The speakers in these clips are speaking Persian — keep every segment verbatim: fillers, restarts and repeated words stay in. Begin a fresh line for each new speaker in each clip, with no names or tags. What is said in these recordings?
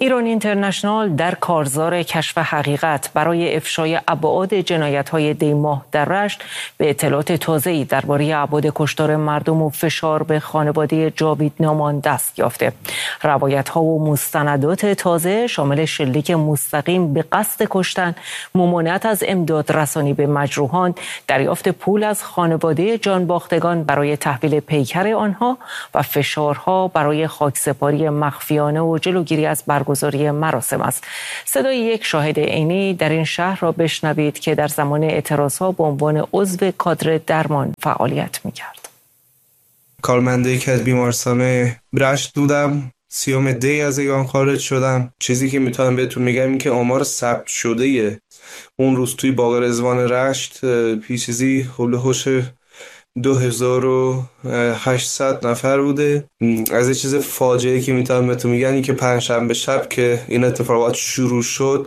ایران اینترنشنال در کارزار کشف حقیقت برای افشای ابعاد جنایت‌های دی ماه در رشت به اطلاعات تازه‌ای درباره ابعاد کشتار مردم و فشار به خانواده جاوید نامان دست یافته. روایت‌ها و مستندات تازه شامل شلیک مستقیم به قصد کشتن، ممانعت از امداد رسانی به مجروحان، دریافت پول از خانواده جانباختگان برای تحویل پیکر آنها و فشارها برای خاکسپاری مخفیانه و جلوگیری از برگزاری مراسم است. صدای یک شاهد عینی در این شهر را بشنوید که در زمان اعتراضها به عنوان عضو کادر درمان فعالیت می‌کرد.
کارمنده که از بیمارستان رشت بودم، سیوم دی از ایران خارج شدم. چیزی که میتونم بهتون میگم این که آمار ثبت شده اون روز توی باغ رضوان رشت پیشیزی حول هوش دو هزار و هشتصد نفر بوده. از این چیز فاجعه‌ای که میتونم بهتون میگم این که پنجشنبه شب که این اتفاقات شروع شد،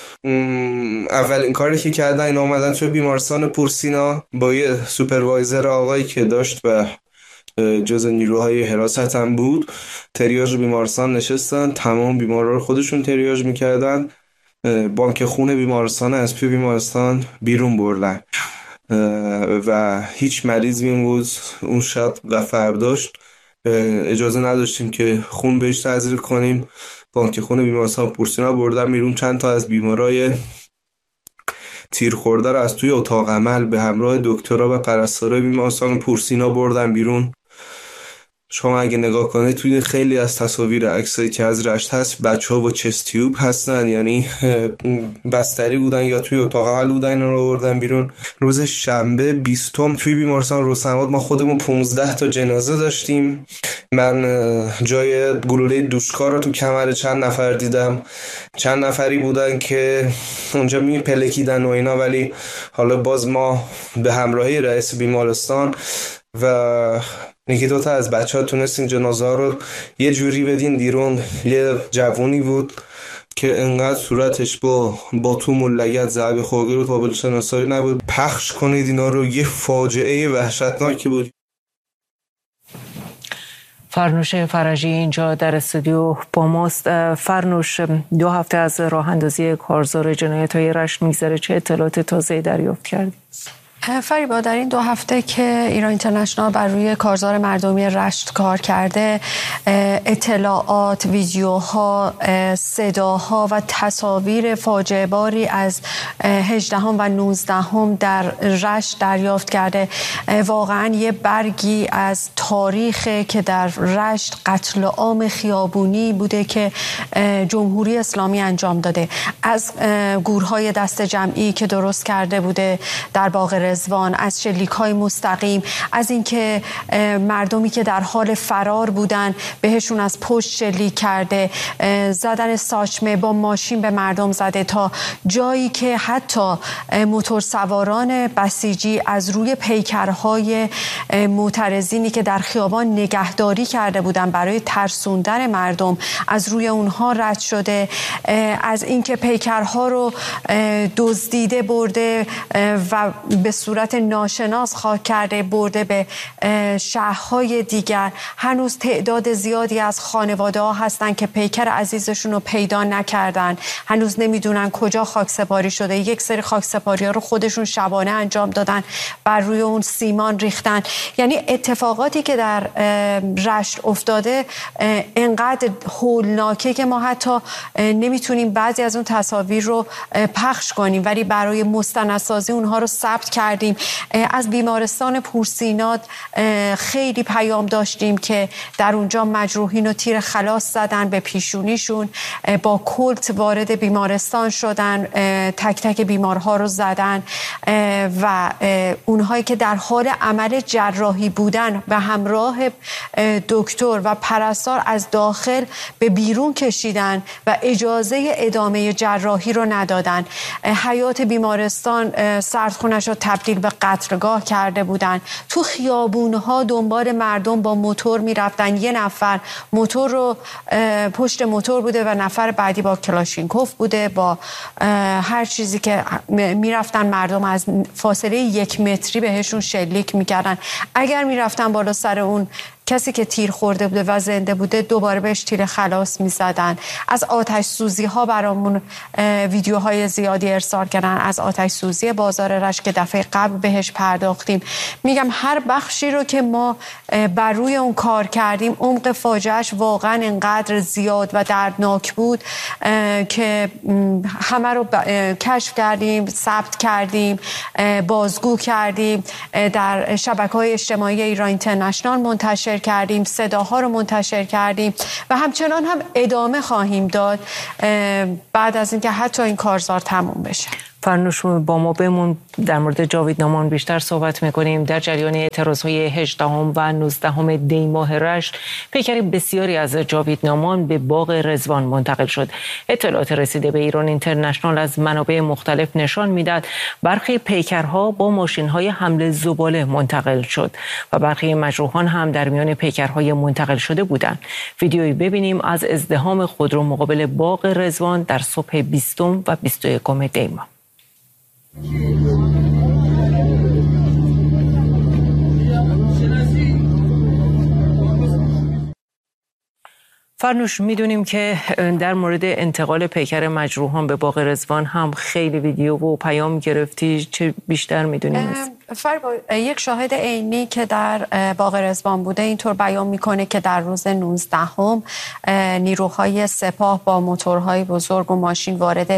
اولین کاری که کردن این اومدن توی بیمارستان پورسینا با یه سوپروایزر آقایی که داشت و جز نیروهای حراست هم بود، تریاج بیمارستان نشستن، تمام بیمارا رو خودشون تریاج میکردن، بانک خون بیمارستان از توی بیمارستان بیرون بردن و هیچ مریضی اون روز اون شب و فرداش اجازه نداشتیم که خون بهش تزریق کنیم. بانک خون بیمارستان پورسینا بردن بیرون. چند تا از بیمارای تیر خورده رو از توی اتاق عمل به همراه دکترها و پرستارای بیمارستان پورسینا بردن بیرون. شما اگه نگاه کنید توی خیلی از تصاویر عکسایی که از رشت هست، بچه‌ها با چست تیوب هستن، یعنی بستری بودن یا توی اتاق عمل بودن، اینا رو بردن بیرون. روز شنبه بیستم توی بیمارستان رستم‌آباد ما خودمون پانزده تا جنازه داشتیم. من جای گلوله دوشکار رو تو کمر چند نفر دیدم. چند نفری بودن که اونجا میپلکیدن و اینا، ولی حالا باز ما به همراهی رئیس بیمارستان و یکی دوتا از بچه ها تونستیم جنازه ها رو یه جوری بدین بیرون. یه جوونی بود که انقدر صورتش با باتوم و لگد ضربه خورده بود، قابل شناسایی نبود. پخش کنید اینا رو، یه فاجعه وحشتناکی بود.
فرنوش فرجی اینجا در استودیو با ماست. فرنوش، دو هفته از راه اندازی کارزار جنایت‌های رشت میگذره، چه اطلاعات تازه‌ای دریافت کردید؟
فریبا، در این دو هفته که ایران اینترنشنال بر روی کارزار مردمی رشت کار کرده، اطلاعات، ویدیوها، صداها و تصاویر فاجعه باری از هجدهم و نوزدهم در رشت دریافت کرده. واقعا یه برگی از تاریخ که در رشت قتل عام خیابونی بوده که جمهوری اسلامی انجام داده، از گورهای دست جمعی که درست کرده بوده در باغ رضوان، از شلیک‌های مستقیم، از اینکه مردمی که در حال فرار بودن بهشون از پشت شلیک کرده، زدن ساچمه با ماشین به مردم زده، تا جایی که حتی موتورسواران بسیجی از روی پیکرهای معترضینی که در خیابان نگهداری کرده بودن برای ترسوندن مردم از روی اونها رد شده، از اینکه پیکرها رو دزدیده برده و به صورت ناشناس خاک کرده برده به شهرهای دیگر. هنوز تعداد زیادی از خانواده ها هستن که پیکر عزیزشون رو پیدا نکردن، هنوز نمیدونن کجا خاک سپاری شده. یک سری خاک سپاری ها رو خودشون شبانه انجام دادن، بر روی اون سیمان ریختن. یعنی اتفاقاتی که در رشت افتاده انقدر هولناکه که ما حتی نمیتونیم بعضی از اون تصاویر رو پخش کنیم، ولی برای مستندسازی اونها رو ثبت کردیم. از بیمارستان پورسینا خیلی پیام داشتیم که در اونجا مجروحین و تیر خلاص زدن به پیشونیشون، با کلت وارد بیمارستان شدن، تک تک بیمارها رو زدن و اونهایی که در حال عمل جراحی بودن و همراه دکتر و پرستار از داخل به بیرون کشیدن و اجازه ادامه جراحی رو ندادن. حیات بیمارستان سردخونش رو تبدیل به قتلگاه کرده بودن. تو خیابونها دنبال مردم با موتور میرفتن. یه نفر موتور رو پشت موتور بوده و نفر بعدی با کلاشینکوف بوده، با هر چیزی که میرفتن مردم از فاصله یک متری بهشون شلیک میکردن. اگر میرفتن بالا سر اون کسی که تیر خورده بوده و زنده بوده دوباره بهش تیر خلاص میزدن. از آتش سوزی ها برامون ویدیوهای زیادی ارسال کردن، از آتش سوزی بازار رشت که دفعه قبل بهش پرداختیم. میگم هر بخشی رو که ما بر روی اون کار کردیم عمق فاجعهش واقعا اینقدر زیاد و دردناک بود که همه رو کشف کردیم، ثبت کردیم، بازگو کردیم، در شبکه‌های اجتماعی ایران اینترنشنال منتشر کردیم، صداها رو منتشر کردیم و همچنان هم ادامه خواهیم داد بعد از اینکه حتی این کارزار تموم بشه.
فرنوش با ما بمون، در مورد جاوید نامان بیشتر صحبت میکنیم. در جریان اعتراضهای هجدهم و نوزدهم دی ماه رشت پیکر بسیاری از جاوید نامان به باغ رضوان منتقل شد. اطلاعات رسیده به ایران اینترنشنال از منابع مختلف نشان میداد برخی پیکرها با ماشین‌های حمل زباله منتقل شد و برخی مجروحان هم در میان پیکرهای منتقل شده بودند. ویدیویی ببینیم از ازدحام خودرو مقابل باغ رضوان در صبح بیستم و بیست و یکم دی ماه. فرنوش، میدونیم که در مورد انتقال پیکر مجروحان به باغ رضوان هم خیلی ویدیو و پیام گرفتی، چه بیشتر میدونیم؟
فربا یک شاهد عینی که در باغ رضوان بوده اینطور بیان میکنه که در روز نوزدهم نیروهای سپاه با موتورهای بزرگ و ماشین وارد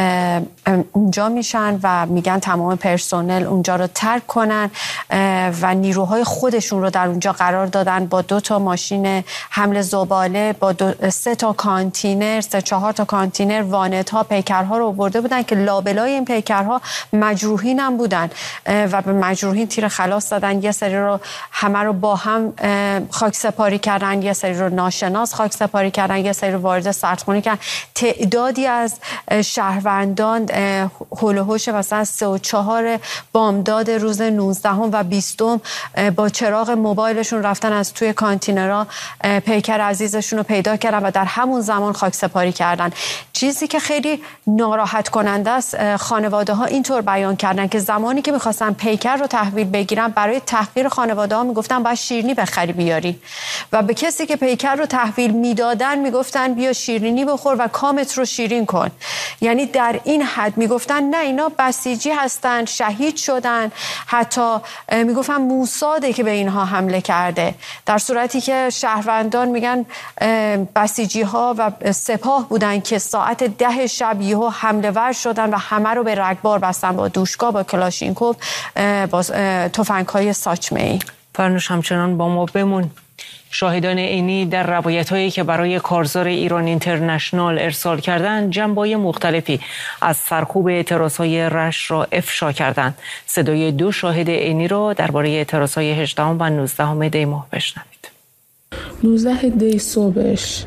اونجا میشن و میگن تمام پرسنل اونجا رو ترک کنن و نیروهای خودشون رو در اونجا قرار دادن با دو تا ماشین حمل زباله، با دو، سه تا کانتینر، سه چهار تا کانتینر وانت ها پیکرها رو آورده بودن که لابلای این پیکرها مجروحین هم بودن و به مجروحین تیر خلاص دادن. یه سری رو همه رو با هم خاک سپاری کردن، یه سری رو ناشناس خاک سپاری کردن، یه سری رو وارد سردخونه کردن. تعدادی از شهروندان هول و هوش مثلا سه و چهار بامداد روز نوزدهم و بیستم با چراغ موبایلشون رفتن از توی کانتینرها پیکر عزیزشون رو پیدا کردن و در همون زمان خاک سپاری کردن. چیزی که خیلی ناراحت کننده است، خانواده ها اینطور بیان کردن که زمانی که می‌خواستن پیکر رو تحویل بگیرن برای تحقیر خانواده ها میگفتن باید شیرینی بخری بیاری و به کسی که پیکر رو تحویل میدادن میگفتن بیا شیرینی بخور و کامت رو شیرین کن. یعنی در این حد میگفتن نه اینا بسیجی هستن، شهید شدن، حتی میگفتن موساده که به اینها حمله کرده، در صورتی که شهروندان میگن بسیجی ها و سپاه بودن که ساعت ده شب یهو حمله ور شدن و همه رو به رگبار بستن با دوشکا، با کلاشینکوف، با تفنگ‌های ساچمه‌ای.
فرنوش همچنان با ما بمون. شاهدان عینی در روایت‌هایی که برای کارزار ایران اینترنشنال ارسال کردند جنبه‌های مختلفی از سرکوب اعتراضهای رشت را افشا کردند. صدای دو شاهد عینی را درباره اعتراضهای هجدهم و نوزدهم دی ماه بشنوید.
نوزده دی صبحش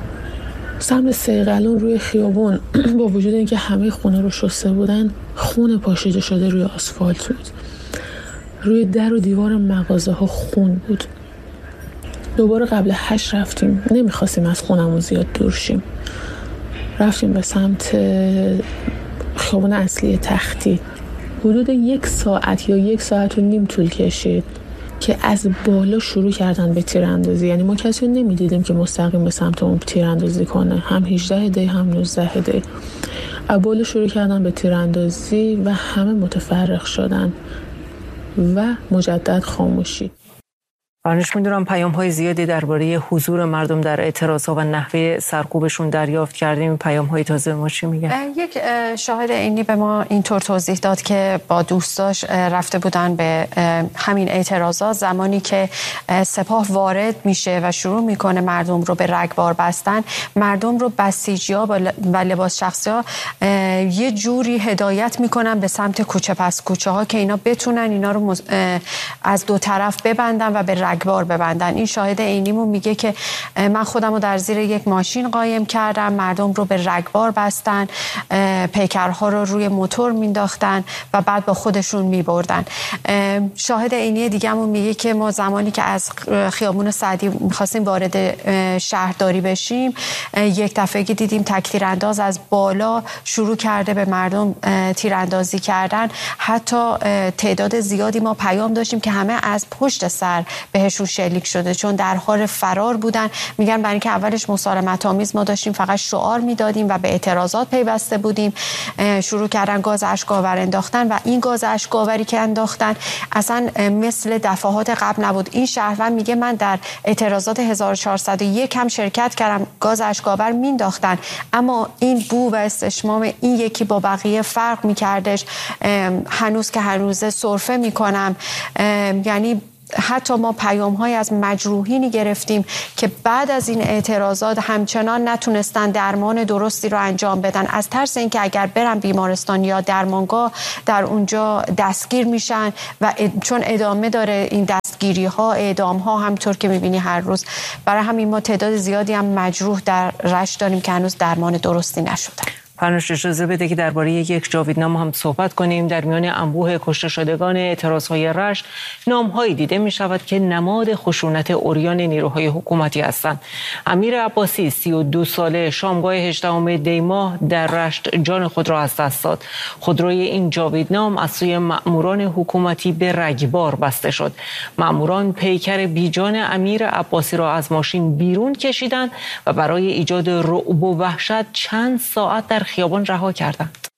سمت سیغلون روی خیابون با وجود اینکه همه خونه رو شسته بودن خون پاشیده شده روی آسفالت بود. روی در و دیوار مغازه ها خون بود. دوباره قبل هشت رفتیم، نمیخواستیم از خونمون زیاد دور شیم، رفتیم به سمت خیابون اصلی تختی. حدود یک ساعت یا یک ساعت و نیم طول کشید که از بالا شروع کردن به تیراندازی. یعنی ما کسی رو نمیدیدیم که مستقیم به سمت اون تیراندازی کنه، هم هجده دی هم نوزده دی. از بالا شروع کردن به تیراندازی و همه متفرق شدن و مجدد خاموشی.
فرنوش، میدونم پیام های زیادی درباره حضور مردم در اعتراض ها و نحوه سرکوبشون دریافت کردیم. پیام های تازه ما چی میگن؟
یک شاهد عینی به ما اینطور توضیح داد که با دوستاش رفته بودن به همین اعتراضات، زمانی که سپاه وارد میشه و شروع میکنه مردم رو به رگبار بستن، مردم رو بسیجی‌ها و لباس شخصی‌ها یه جوری هدایت میکنن به سمت کوچه پس کوچه ها که اینا بتونن اینا رو از دو طرف ببندن و به رگبار ببندن. این شاهد عینیمون میگه که من خودم رو در زیر یک ماشین قایم کردم، مردم رو به رگبار بستن، پیکرها رو روی موتور مینداختن و بعد با خودشون میبردن. شاهد عینی دیگه‌مون میگه که ما زمانی که از خیابون سعدی میخواستیم وارد شهرداری بشیم، یک دفعه دیدیم تک تیرانداز از بالا شروع کرده به مردم تیراندازی کردن. حتی تعداد زیادی ما پیام داشتیم که همه از پشت سر به بهشون شلیک شده، چون در حال فرار بودن. میگن برای اینکه اولش مسالمت آمیز ما داشتیم فقط شعار میدادیم و به اعتراضات پیوسته بودیم، شروع کردن گاز اشک‌آور انداختن و این گاز اشک‌آوری که انداختن اصلا مثل دفعات قبل نبود. این شهروند میگه من در اعتراضات هزار و چهارصد و یک هم شرکت کردم، گاز اشک‌آور مینداختن، اما این بو و استشمام این یکی با بقیه فرق میکردش. هنوز که هنوزه سرفه میکنم، یعنی حتی ما پیام‌های از مجروحینی گرفتیم که بعد از این اعتراضات همچنان نتونستن درمان درستی رو انجام بدن، از ترس اینکه اگر برن بیمارستان یا درمانگاه در اونجا دستگیر میشن و چون ادامه داره این دستگیری ها، اعدام ها همطور که میبینی هر روز. برای همین ما تعداد زیادی هم مجروح در رشت داریم که هنوز درمان درستی نشدن.
پرنوش اجازه بده که درباره یک جاویدنامه هم صحبت کنیم. در میان انبوه کشته شدگان اعتراضهای رشت نام‌هایی دیده می شود که نماد خشونت عریان نیروهای حکومتی هستند. امیر عباسی سی و دو ساله شامگاه هجدهم دی ماه در رشت جان خود را از دست داد. خودروی این جاویدنام از سوی مأموران حکومتی به رگبار بسته شد. مأموران پیکر بیجان امیر عباسی را از ماشین بیرون کشیدند و برای ایجاد رعب و وحشت چند ساعت در خیابان رها کردند.